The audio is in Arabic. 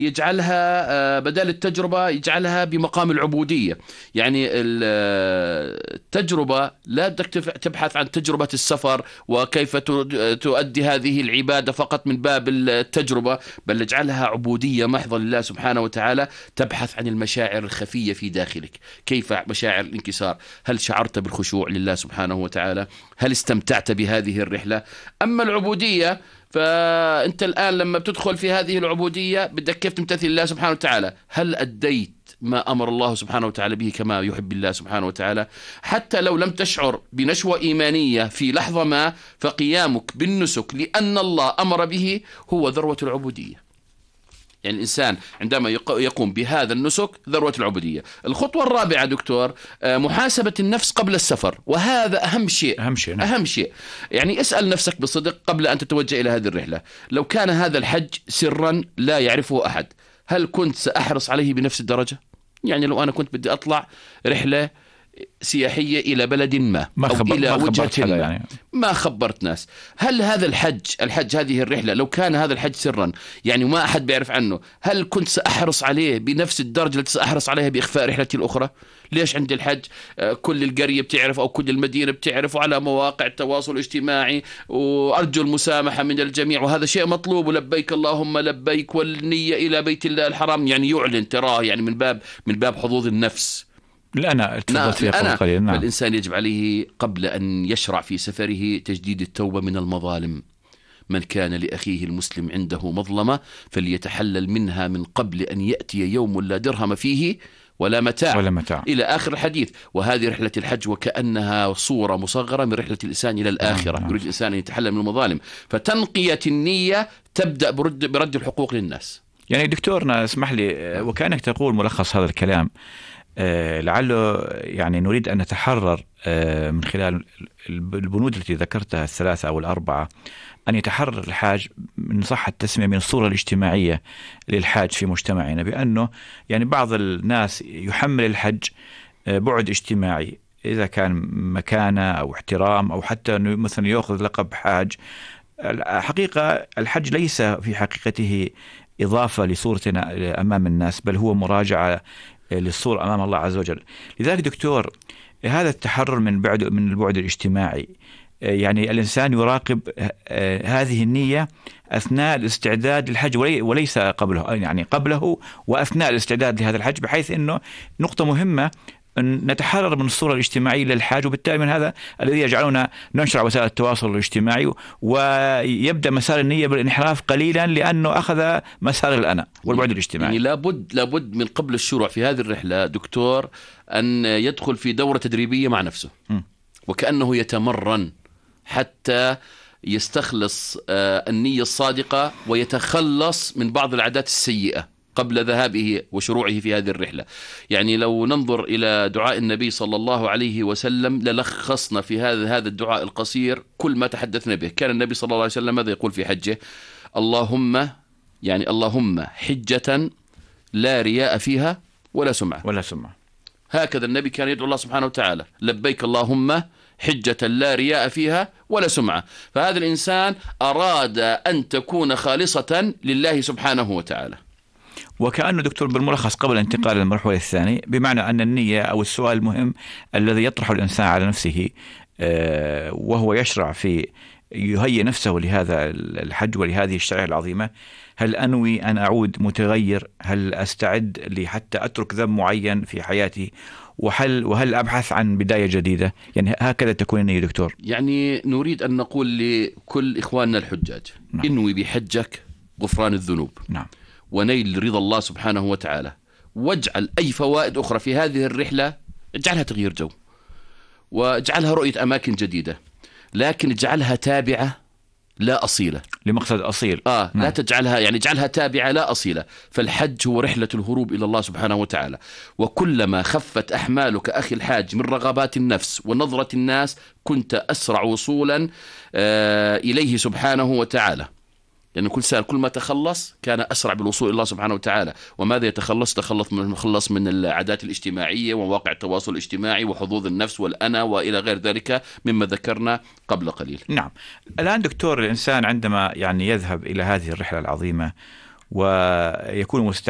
يجعلها بدل التجربة يجعلها بمقام العبودية. يعني التجربة لا بدك تبحث عن تجربة السفر وكيف تؤدي هذه العبادة فقط من باب التجربة، بل اجعلها عبودية محضة لله سبحانه وتعالى. تبحث عن المشاعر الخفية في داخلك، كيف مشاعر الانكسار، هل شعرت بالخشوع لله سبحانه وتعالى، هل استمتعت بهذه الرحلة. أما العبودية فأنت الآن لما بتدخل في هذه العبودية بدك كيف تمتثل الله سبحانه وتعالى، هل أديت ما أمر الله سبحانه وتعالى به كما يحب الله سبحانه وتعالى. حتى لو لم تشعر بنشوة إيمانية في لحظة ما، فقيامك بالنسك لأن الله أمر به هو ذروة العبودية. يعني الإنسان عندما يقوم بهذا النسك ذروة العبودية. الخطوة الرابعة دكتور محاسبة النفس قبل السفر، وهذا أهم شيء. أهم شيء يعني اسأل نفسك بصدق قبل أن تتوجه إلى هذه الرحلة، لو كان هذا الحج سرا لا يعرفه أحد، هل كنت سأحرص عليه بنفس الدرجة؟ يعني لو أنا كنت بدي أطلع رحلة سياحية إلى بلد ما أو إلى وجهة ما، يعني ما خبرت ناس، هل هذا الحج هذه الرحلة لو كان هذا الحج سرا يعني ما أحد بيعرف عنه، هل كنت سأحرص عليه بنفس الدرجة التي سأحرص عليها بإخفاء رحلتي الأخرى؟ ليش عند الحج كل القرية بتعرف أو كل المدينة بتعرف على مواقع التواصل الاجتماعي، وأرجو المسامحة من الجميع، وهذا شيء مطلوب، ولبيك اللهم لبيك والنية إلى بيت الله الحرام، يعني يعلن تراه يعني من باب حظوظ النفس. أنا فالإنسان يجب عليه قبل أن يشرع في سفره تجديد التوبة من المظالم. من كان لأخيه المسلم عنده مظلمة فليتحلل منها من قبل أن يأتي يوم لا درهم فيه ولا متاع إلى آخر الحديث. وهذه رحلة الحج وكأنها صورة مصغرة من رحلة الإنسان إلى الآخرة. يريد الإنسان أن يتحلل من المظالم، فتنقية النية تبدأ برد الحقوق للناس. يعني دكتورنا اسمح لي، وكأنك تقول ملخص هذا الكلام لعله يعني نريد أن نتحرر من خلال البنود التي ذكرتها الثلاثة أو الأربعة، أن يتحرر الحاج من صح التسمية من الصورة الاجتماعية للحاج في مجتمعنا، بأنه يعني بعض الناس يحمل الحج بعد اجتماعي، إذا كان مكانة أو احترام أو حتى أنه مثلا يأخذ لقب حاج. حقيقة الحج ليس في حقيقته إضافة لصورتنا أمام الناس، بل هو مراجعة للصورة أمام الله عز وجل. لذلك دكتور هذا التحرر من البعد الاجتماعي، يعني الإنسان يراقب هذه النية أثناء الاستعداد للحج وليس قبله، يعني قبله وأثناء الاستعداد لهذا الحج، بحيث أنه نقطة مهمة أن نتحرر من الصورة الاجتماعية للحاج، وبالتالي من هذا الذي يجعلنا ننشر وسائل التواصل الاجتماعي، ويبدأ مسار النية بالانحراف قليلا لأنه أخذ مسار الأنا والبعد الاجتماعي. يعني لابد من قبل الشروع في هذه الرحلة دكتور أن يدخل في دورة تدريبية مع نفسه، وكأنه يتمرن حتى يستخلص النية الصادقة ويتخلص من بعض العادات السيئة قبل ذهابه وشروعه في هذه الرحلة. يعني لو ننظر إلى دعاء النبي صلى الله عليه وسلم للخصنا في هذا الدعاء القصير كل ما تحدثنا به. كان النبي صلى الله عليه وسلم ماذا يقول في حجه؟ اللهم حجة لا رياء فيها ولا سمعة. هكذا النبي كان يدعو الله سبحانه وتعالى، لبيك اللهم حجة لا رياء فيها ولا سمعة. فهذا الإنسان أراد أن تكون خالصة لله سبحانه وتعالى. وكأنه دكتور بالملخص قبل الانتقال للمرحلة الثانية، بمعنى أن النية أو السؤال المهم الذي يطرحه الإنسان على نفسه وهو يشرع في يهيئ نفسه لهذا الحج ولهذه الشريعة العظيمة، هل أنوي أن أعود متغير؟ هل أستعد لحتى أترك ذنب معين في حياتي؟ وهل أبحث عن بداية جديدة؟ يعني هكذا تكون النية دكتور. يعني نريد أن نقول لكل إخواننا الحجاج، نعم. انوي بحجك غفران الذنوب، نعم، ونيل رضا الله سبحانه وتعالى، واجعل أي فوائد أخرى في هذه الرحلة، اجعلها تغيير جو، واجعلها رؤية أماكن جديدة، لكن اجعلها تابعة لا أصيلة لمقصد أصيل. نعم. لا تجعلها، يعني اجعلها تابعة لا أصيلة. فالحج هو رحلة الهروب إلى الله سبحانه وتعالى، وكلما خفت أحمالك أخي الحاج من رغبات النفس ونظرة الناس كنت أسرع وصولا إليه سبحانه وتعالى. لأن كل ما تخلص كان أسرع بالوصول إلى الله سبحانه وتعالى. وماذا تخلص من العادات الاجتماعية ومواقع التواصل الاجتماعي وحظوظ النفس والأنا وإلى غير ذلك مما ذكرنا قبل قليل. نعم. الآن دكتور الإنسان عندما يعني يذهب إلى هذه الرحلة العظيمة ويكون